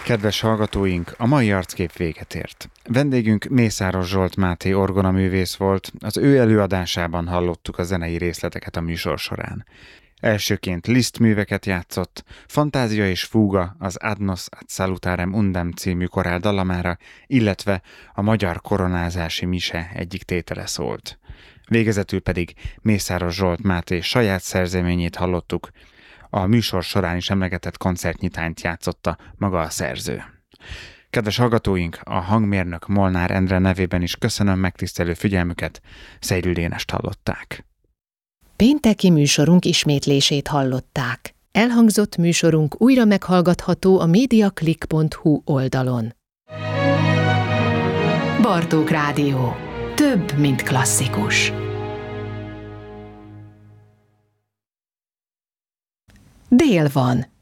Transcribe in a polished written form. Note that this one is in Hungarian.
Kedves hallgatóink, a mai arckép véget ért. Vendégünk Mészáros Zsolt Máté orgonaművész volt, az ő előadásában hallottuk a zenei részleteket a műsor során. Elsőként Liszt műveket játszott, Fantázia és Fúga az Ad nos ad salutarem undem című korál dalamára, illetve a magyar koronázási mise egyik tétele szólt. Végezetül pedig Mészáros Zsolt Máté saját szerzeményét hallottuk, a műsor során is emlegetett koncertnyitányt játszotta maga a szerző. Kedves hallgatóink, a hangmérnök Molnár Endre nevében is köszönöm megtisztelő figyelmüket, Szejlő Dénest hallották. Pénteki műsorunk ismétlését hallották. Elhangzott műsorunk újra meghallgatható a mediaclick.hu oldalon. Bartók Rádió. Több, mint klasszikus. Dél van.